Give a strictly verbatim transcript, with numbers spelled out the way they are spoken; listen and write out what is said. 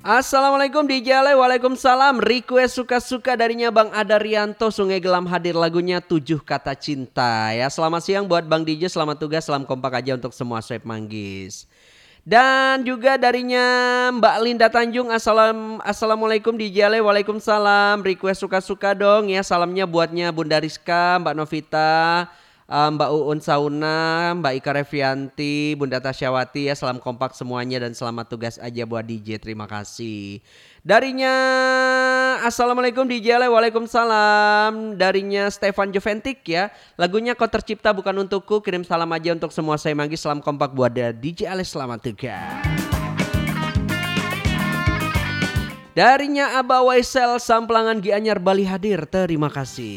Assalamualaikum D J Ale, waalaikumsalam. Request suka-suka darinya Bang Adarianto, Sungai Gelam hadir lagunya Tujuh Kata Cinta. Ya, selamat siang buat Bang D J, selamat tugas, salam kompak aja untuk semua Swab Manggis. Dan juga darinya Mbak Linda Tanjung, Assalam, Assalamualaikum D J Ale, waalaikumsalam. Request suka-suka dong ya, salamnya buatnya Bunda Rizka, Mbak Novita, Uh, Mbak Uun Sauna, Mbak Ika Revianti, Bunda Tasyawati ya, salam kompak semuanya dan selamat tugas aja buat D J, terima kasih. Darinya Assalamualaikum D J Ale, waalaikumsalam. Darinya Stefan Joventik ya, lagunya Kau Tercipta Bukan Untukku, kirim salam aja untuk semua saya Manggis, salam kompak buat D J Ale, selamat tugas. Darinya Aba Waisel, Samplangan Gianyar Bali hadir, terima kasih.